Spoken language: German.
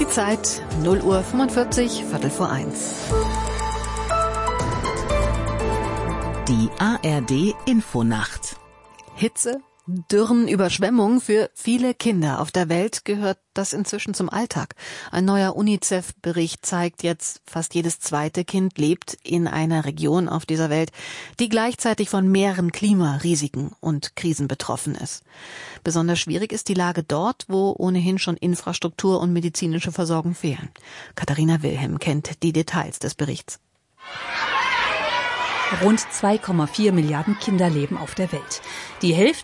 Die Zeit 0:45, 1:15. Die ARD Infonacht. Hitze, Dürren, Überschwemmungen. Für viele Kinder auf der Welt gehört das inzwischen zum Alltag. Ein neuer UNICEF-Bericht zeigt jetzt, fast jedes zweite Kind lebt in einer Region auf dieser Welt, die gleichzeitig von mehreren Klimarisiken und Krisen betroffen ist. Besonders schwierig ist die Lage dort, wo ohnehin schon Infrastruktur und medizinische Versorgung fehlen. Katharina Wilhelm kennt die Details des Berichts. Rund 2,4 Milliarden Kinder leben auf der Welt. Die Hälfte